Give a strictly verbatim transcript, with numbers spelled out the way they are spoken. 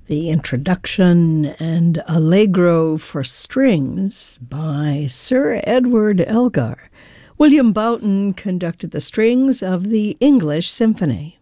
the introduction and Allegro for strings by Sir Edward Elgar. William Boughton conducted the strings of the English Symphony.